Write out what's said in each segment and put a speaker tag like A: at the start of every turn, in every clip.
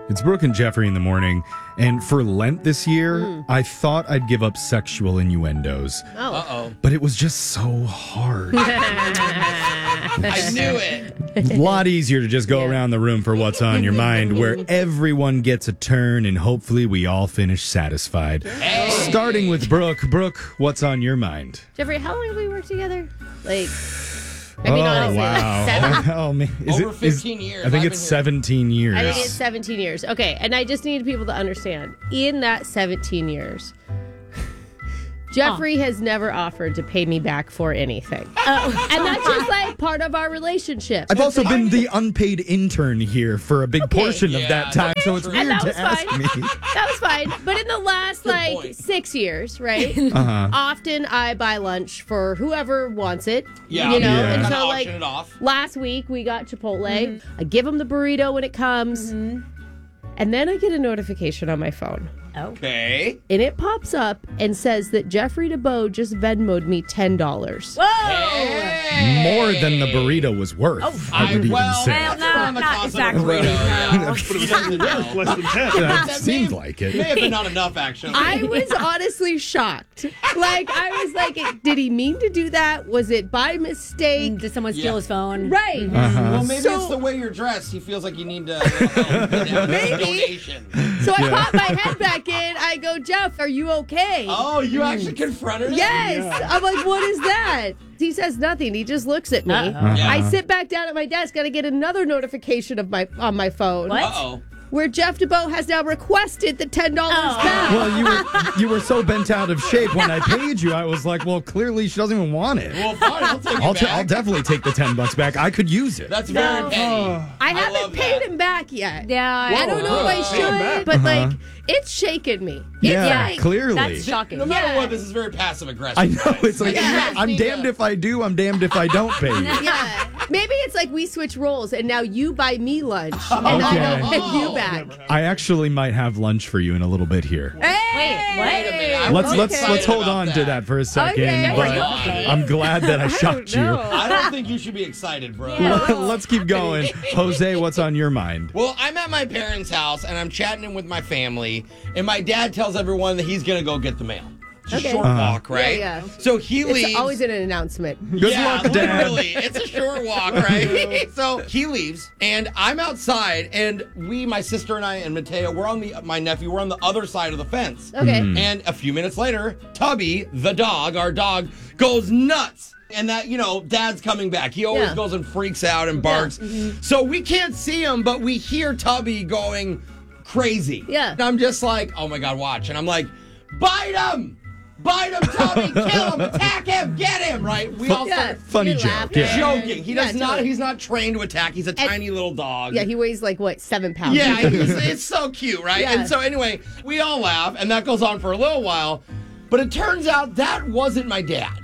A: It's Brooke and Jeffrey in the morning, and for Lent this year, I thought I'd give up sexual innuendos.
B: Oh. Uh-oh.
A: But it was just so hard.
B: I knew it.
A: A lot easier to just go around the room for what's on your mind, where everyone gets a turn, and hopefully we all finish satisfied.
B: Hey.
A: Starting with Brooke. Brooke, what's on your mind?
C: Jeffrey, how long have we worked together? Honestly,
A: wow.
C: 7?
A: Oh, man.
B: Over 15 years.
A: I think it's 17 years.
C: I think it's 17 years. Okay, and I just need people to understand, in that 17 years, Jeffrey has never offered to pay me back for anything. And that's just like part of our relationship.
A: I've also been the unpaid intern here for a big portion of that time, so it's
B: And
A: weird
C: that
A: to
C: was
A: ask
C: fine.
A: me.
C: That was fine. But in the last,
B: point.
C: 6 years, right?
A: Uh-huh.
C: Often I buy lunch for whoever wants it.
B: Yeah.
C: You know?
A: Yeah.
C: And
B: Kinda
C: so,
B: auction it off.
C: last week we got Chipotle. I give them the burrito when it comes. And then I get a notification on my phone.
B: Okay.
C: And it pops up and says that Jeffrey DeBoe just Venmo'd me $10.
B: Hey.
A: More than the burrito was worth, I would even say.
D: not exactly.
E: Less than 10.
A: That seemed like
B: May
A: it.
B: have been not enough, actually.
C: I was honestly shocked. I was like, did he mean to do that? Was it by mistake?
D: Did someone steal his phone?
C: Right.
B: Well, maybe
C: So-
B: it's the way you're dressed. He feels like you need to
C: Maybe.
B: donation.
C: So I pop my head back in. I go, Jeff, are you okay?
B: Oh, you actually confronted him?
C: Yes. I'm like, what is that? He says nothing. He just looks at me.
B: Yeah.
C: I sit back down at my desk and I get another notification on my phone.
D: What?
B: Uh-oh.
C: Where Jeff DeBoe has now requested the $10 back.
A: Well, you were so bent out of shape when I paid you. I was like, well, clearly she doesn't even want it.
B: Well, fine. I'll take it
A: I'll
B: back.
A: definitely take the $10 back. I could use it.
B: That's very petty.
C: I haven't
B: love
C: paid
B: that.
C: him back yet.
D: Yeah.
C: I don't know if I should, but it's shaken me. It's
A: Yeah, clearly.
D: That's shocking.
B: No matter
C: Yeah.
B: what, this is very passive aggressive.
A: I know. It's like,
C: Yeah.
A: I'm damned if I do, I'm damned if I don't pay you.
C: Yeah. Maybe it's like we switch roles and now you buy me lunch and I
A: Okay.
C: don't pay you back.
A: I actually might have lunch for you in a little bit here.
C: Hey!
B: Wait a minute. I
A: Let's
B: was
A: let's
B: excited
A: hold
B: about
A: on to that for a second.
C: Okay.
A: But
B: Okay.
A: I'm glad that I shocked you.
B: I don't think you should be excited, bro.
A: Let's keep going. Jose, what's on your mind?
B: Well, I'm at my parents' house and I'm chatting with my family, and my dad tells everyone that he's gonna go get the mail. It's a short walk, right?
C: Yeah.
B: So he leaves.
C: It's always an announcement.
A: Good luck, Dad.
B: Literally, it's a short walk, right? So he leaves, and I'm outside, and my sister and I, and Mateo, my nephew, we're on the other side of the fence.
C: Okay.
B: And a few minutes later, Tubby, the dog, our dog, goes nuts. And that, Dad's coming back. He always goes and freaks out and barks. So we can't see him, but we hear Tubby going crazy.
C: Yeah.
B: And I'm just like, oh my God, watch. And I'm like, bite him! Bite him, Tubby! Kill him! Attack him! Get him! Right? We all start
A: Funny
C: You're
A: joke.
C: laughing.
A: Yeah.
B: joking. He does not.
C: totally.
B: He's not trained to attack. He's a tiny little dog.
C: Yeah, he weighs 7 pounds.
B: Yeah, it's so cute, right?
C: Yeah.
B: And so anyway, we all laugh, and that goes on for a little while. But it turns out that wasn't my dad.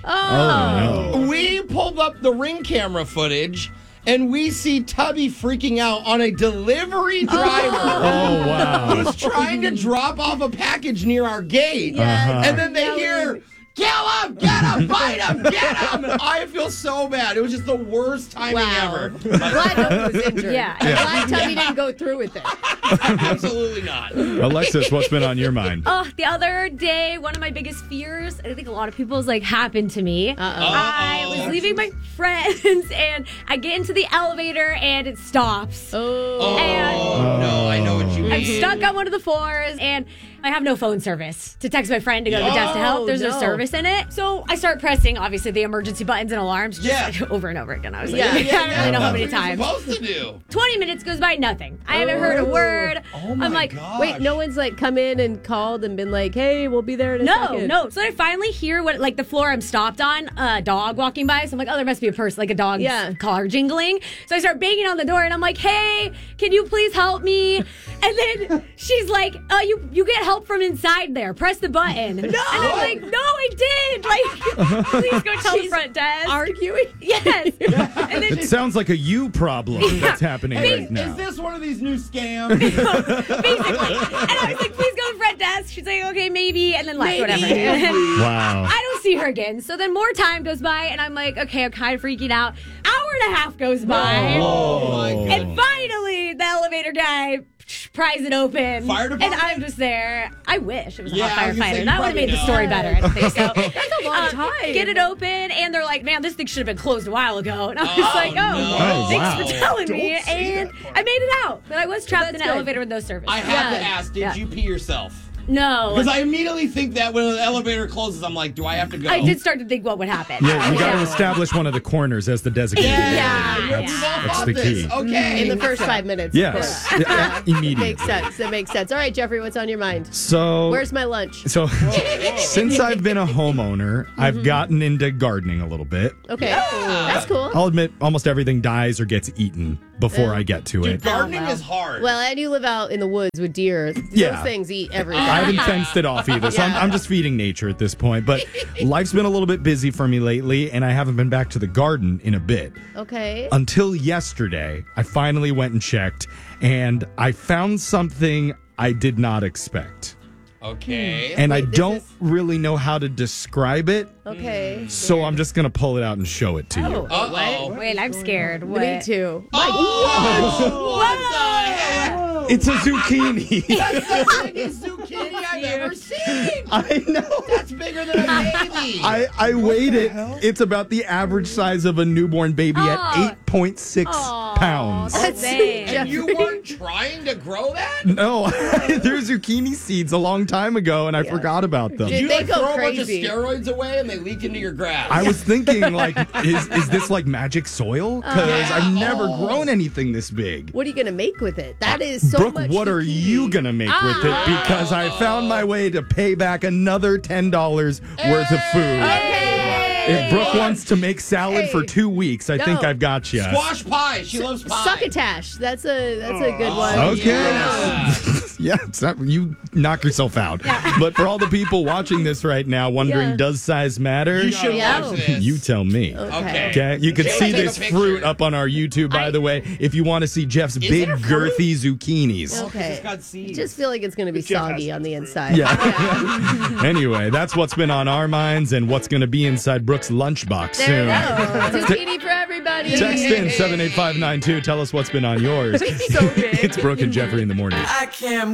A: Oh, no.
B: We pulled up the Ring camera footage, and we see Tubby freaking out on a delivery driver.
A: Oh, wow.
B: Who's trying to drop off a package near our gate. And then they hear, kill him, get him, bite him, get him. And I feel so bad. It was just the worst timing ever.
C: Glad nobody was injured.
D: Yeah.
C: Glad Tubby didn't go through with it.
B: Absolutely not.
A: Alexis, what's been on your mind?
D: Oh, the other day, one of my biggest fears, I think a lot of people's happened to me. I was leaving my friends and I get into the elevator and it stops.
B: Oh,
D: And
B: no, I know what you mean.
D: I'm stuck on one of the floors and I have no phone service to text my friend to go to the desk to help. There's no service in it. So I start pressing, obviously, the emergency buttons and alarms just over and over again. I was like, I don't really know how many times.
B: What are you supposed to do?
D: 20 minutes goes by, nothing. I haven't heard a word.
B: Oh my
D: I'm like,
B: gosh.
C: Wait, no one's come in and called and been like, hey, we'll be there in a second.
D: No. So I finally hear what, the floor I'm stopped on, a dog walking by. So I'm like, oh, there must be a person, a dog's car jingling. So I start banging on the door and I'm like, hey, can you please help me? And then she's like, you get help from inside there. Press the button. No. And I'm like, no, I did. Please go tell the front desk.
C: Arguing?
D: Yes. And then
A: It sounds like a you problem that's happening right now.
B: Is this one of these new scams?
D: basically. And I was like, please go to the front desk. She's like, okay, maybe. And then left, whatever.
A: Wow.
D: I don't see her again. So then more time goes by, and I'm like, okay, I'm kind of freaking out. Hour and a half goes by.
B: Oh my God.
D: And finally, the elevator guy pries it open.
B: Fire department?
D: And I'm just there. I wish it was a
B: Yeah,
D: hot
B: I was gonna say,
D: firefighter.
B: you
D: That would have
B: probably
D: made the
B: know.
D: story better. I don't think so.
C: That's a long time.
D: Get it open, and they're like, man, this thing should have been closed a while ago. And I was like,
B: no.
A: Oh,
D: thanks
A: wow.
D: for telling me.
E: Don't say
D: And
E: that part.
D: I made it out. But I was trapped in an
C: good.
D: elevator with no service.
B: I have to
C: Yeah.
B: ask, did you pee yourself?
D: No.
B: Because I immediately think that when the elevator closes, I'm like, do I have to go?
D: I did start to think what would happen.
A: Yeah, you got to establish one of the corners as the designated
B: Yeah,
A: area.
B: we've all
A: That's
B: thought
A: the
B: this.
A: key.
B: Okay.
C: In the first 5 minutes. of
A: Yes,
C: course.
A: immediately.
C: Makes sense. That makes sense. All right, Jeffrey, what's on your mind?
A: So
C: Where's my lunch?
A: So since I've been a homeowner, I've gotten into gardening a little bit.
C: Okay. That's cool.
A: I'll admit almost everything dies or gets eaten before I get to it.
B: Gardening is hard.
C: Well, and you live out in the woods with deer.
A: Yeah.
C: Those things eat everything.
A: I haven't fenced it off either, so I'm just feeding nature at this point. But life's been a little bit busy for me lately, and I haven't been back to the garden in a bit.
C: Okay.
A: Until yesterday, I finally went and checked, and I found something I did not expect.
B: Okay.
A: And I
C: Wait, this
A: don't
C: is-
A: really know how to describe it,
C: Okay.
A: so I'm just going to pull it out and show it to you.
B: Uh-oh.
D: Wait, I'm scared. What?
C: Me too.
B: Oh, what the heck?
A: It's a zucchini.
B: That's the biggest zucchini I've ever seen.
A: I know.
B: That's bigger than a baby.
A: I weighed it. It's about the average size of a newborn baby at 8.6 pounds.
C: That's
D: Dang.
B: And you weren't trying to grow that?
A: No, there's zucchini seeds a long time ago, and I forgot about them.
B: Did you
C: They
B: like
C: go
B: throw
C: crazy.
B: a bunch of steroids away and they leak into your grass?
A: I was thinking, like, is this like magic soil? Because I've never grown anything this big.
C: What are you going to make with it? That is so
A: Brooke,
C: much.
A: what are
C: zucchini.
A: you going to make with it? Because I found my way to pay back another $10 worth of food. If Brooke wants to make salad for 2 weeks, I think
C: No.
A: I've got you.
B: Squash pie. She loves pie.
C: Succotash. That's a good one.
A: Okay.
B: Yeah.
A: Yeah, it's not, you knock yourself out. But for all the people watching this right now, wondering,
C: Yeah.
A: does size matter?
B: You should
C: Yeah.
B: watch this.
A: You tell me.
B: Okay.
A: Okay, you can
B: Jayla,
A: see
B: take a
A: this
B: picture.
A: fruit up on our YouTube, by the way, if you want to see Jeff's big,
B: it a fruit?
A: girthy zucchinis.
C: Okay.
B: It's got seeds.
C: Just feel like it's going to be
E: Jeff has
C: soggy
E: some
C: on the
E: fruit.
C: inside.
A: Yeah. Anyway, that's what's been on our minds and what's going to be inside Brooke's lunchbox
C: There
A: soon.
C: we go. Zucchini for everybody.
A: Text in 78592. Tell us what's been on yours.
C: So big.
A: It's Brooke and Jeffrey in the morning.
F: I can't